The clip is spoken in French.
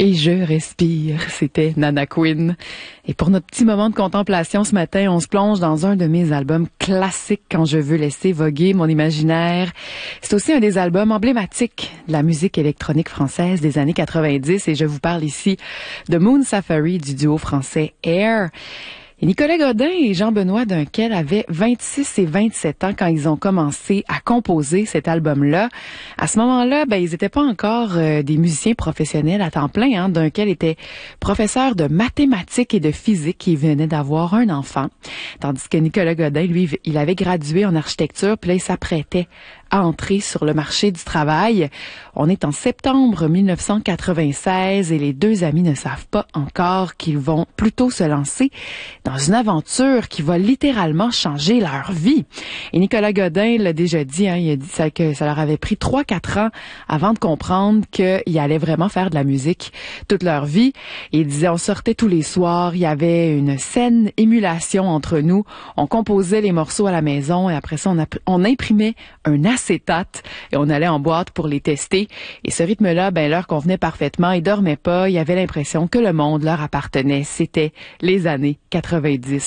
Et je respire, c'était Nana Queen. Et pour notre petit moment de contemplation ce matin, on se plonge dans un de mes albums classiques quand je veux laisser voguer mon imaginaire. C'est aussi un des albums emblématiques de la musique électronique française des années 90 et je vous parle ici de Moon Safari du duo français Air. Et Nicolas Godin et Jean-Benoît Dunquel avaient 26 et 27 ans quand ils ont commencé à composer cet album-là. À ce moment-là, ils n'étaient pas encore des musiciens professionnels à temps plein. Dunquel était professeur de mathématiques et de physique et il venait d'avoir un enfant. Tandis que Nicolas Godin, lui, il avait gradué en architecture, puis là, il s'apprêtait à entrer sur le marché du travail. On est en septembre 1996 et les deux amis ne savent pas encore qu'ils vont plutôt se lancer dans une aventure qui va littéralement changer leur vie. Et Nicolas Godin l'a déjà dit, il a dit que ça leur avait pris 3-4 ans avant de comprendre qu'ils allaient vraiment faire de la musique toute leur vie. Et il disait, on sortait tous les soirs, il y avait une saine émulation entre nous, on composait les morceaux à la maison et après ça, on imprimait un acétate et on allait en boîte pour les tester. Et ce rythme-là, leur convenait parfaitement. Ils dormaient pas. Ils avaient l'impression que le monde leur appartenait. C'était les années 90.